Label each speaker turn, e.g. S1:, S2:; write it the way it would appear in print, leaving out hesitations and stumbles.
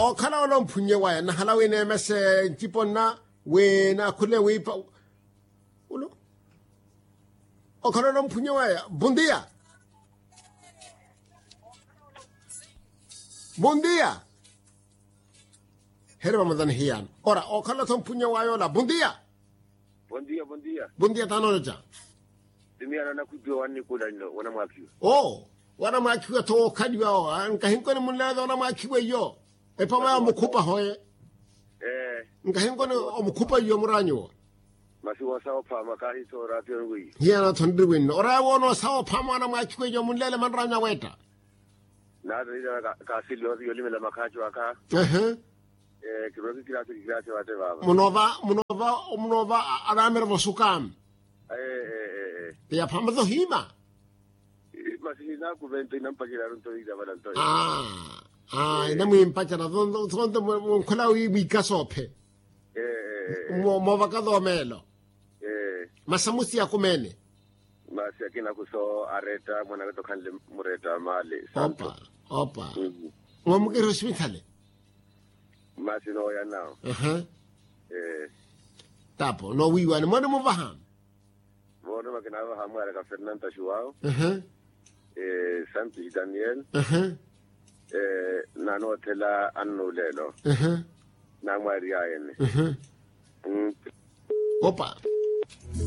S1: o khala lo mphunye wa na hala we ne mese tiponna we na khule we pa ulo o khala lo mphunye wa buen día herba madan hiyan ora o khala thon mphunye wa yo la buen día tano ja
S2: Dimiana na kujua wani kula nilo wana mwakiwa.
S1: Oh, wana mwakiwa to kadiwa o. Nkahinko ni munela wana mwakiwa yo. Epa maya mukupa hoye. Nkahinko ni mukupa yo muranyo.
S2: Masi wa sawa pa makahi to rapio ngui.
S1: Hiya na tondir win. Ora wono sawa pa wana mwakiwa yo munela manranya weta.
S2: Na dira kasili wa yoli mela makaji waka. Kiroki kirasi wate baba.
S1: Munova aramir vosukam. Ya pamado hima.
S2: Masihina kuvento inampakira runto ida balanto.
S1: Ina muimpachara donde mkola wika sope. Mo vakado melo. Masamusi ya kumene.
S2: Masi akina kuso areta mwana weto kanle mureta mali.
S1: Opa. Mwamuke hospitali.
S2: Masi no ya nao.
S1: Tapo no wiwa ni mwana muvaham.
S2: Bueno, me quedaba jamás era Fernanda Joao, Santi Daniel, Nano Tela Annulelo, Namaria N.
S1: Opa.